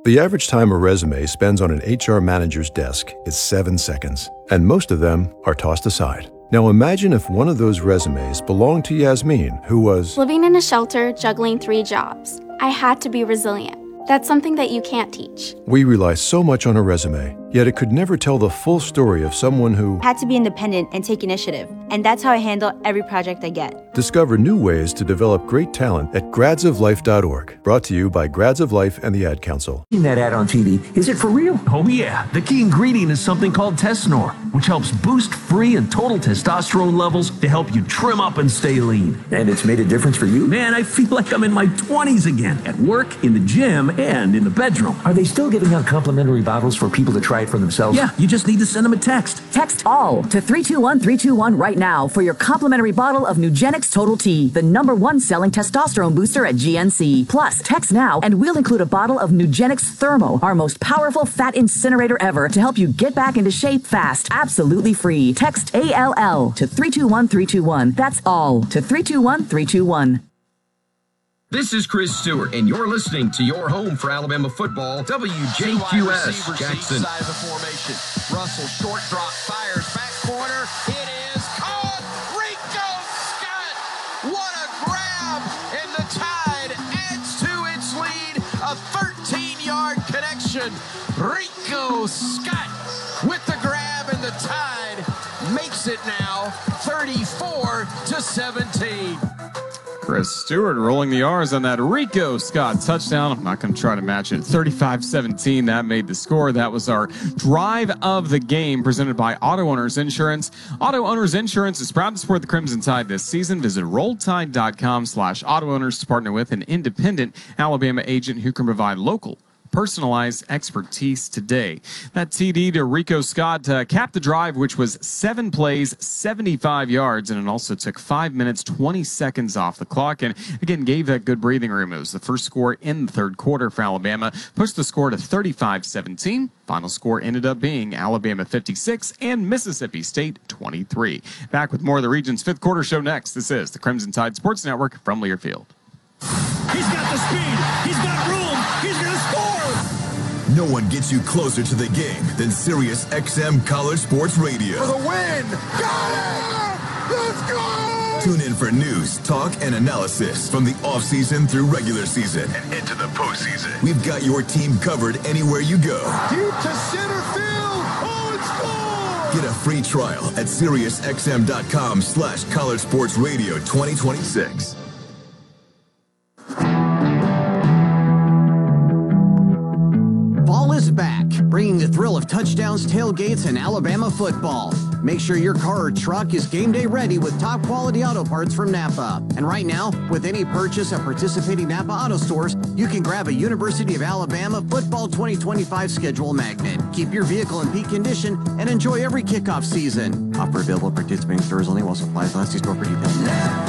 The average time a resume spends on an HR manager's desk is 7 seconds, and most of them are tossed aside. Now imagine if one of those resumes belonged to Yasmin, who was living in a shelter, juggling 3 jobs. I had to be resilient. That's something that you can't teach. We rely so much on a resume, yet it could never tell the full story of someone who had to be independent and take initiative. And that's how I handle every project I get. Discover new ways to develop great talent at gradsoflife.org. Brought to you by Grads of Life and the Ad Council. Seen that ad on TV. Is it for real? Oh yeah. The key ingredient is something called Tesnor, which helps boost free and total testosterone levels to help you trim up and stay lean. And it's made a difference for you? Man, I feel like I'm in my 20s again. At work, in the gym, and in the bedroom. Are they still giving out complimentary bottles for people to try it for themselves? Yeah, you just need to send them a text. Text ALL to 321321 right now for your complimentary bottle of Nugenix Total T, the #1 selling testosterone booster at GNC. Plus, text now and we'll include a bottle of Nugenix Thermo, our most powerful fat incinerator ever, to help you get back into shape fast, absolutely free. Text ALL to 321321. That's ALL to 321321. This is Chris Stewart, and you're listening to your home for Alabama football, WJQS Jackson. Side of the formation. Russell, short drop, fires, back corner. It is caught. Rico Scott. What a grab. And the Tide adds to its lead. A 13-yard connection. Rico Scott with the grab, and the Tide makes it now 34-17. Chris Stewart rolling the R's on that Rico Scott touchdown. I'm not going to try to match it. 35-17, that made the score. That was our drive of the game presented by Auto Owners Insurance. Auto Owners Insurance is proud to support the Crimson Tide this season. Visit rolltide.com/autoowners to partner with an independent Alabama agent who can provide local personalized expertise today. That TD to Rico Scott capped the drive, which was 7 plays, 75 yards, and it also took 5 minutes, 20 seconds off the clock, and again gave that good breathing room. It was the first score in the third quarter for Alabama, pushed the score to 35-17. Final score ended up being Alabama 56 and Mississippi State 23. Back with more of the region's fifth quarter show next. This is the Crimson Tide Sports Network from Learfield. He's got the speed. He's got room. He's going to score. No one gets you closer to the game than Sirius XM College Sports Radio. For the win. Got it. Let's go. Tune in for news, talk, and analysis from the offseason through regular season and into the postseason. We've got your team covered anywhere you go. Deep to center field. Oh, it's gone. Get a free trial at SiriusXM.com/College Sports Radio 2026. Fall is back, bringing the thrill of touchdowns, tailgates, and Alabama football. Make sure your car or truck is game day ready with top quality auto parts from Napa. And right now, with any purchase at participating Napa auto stores, you can grab a University of Alabama Football 2025 schedule magnet. Keep your vehicle in peak condition and enjoy every kickoff season. Offer available at participating stores only while supplies last. See store for details.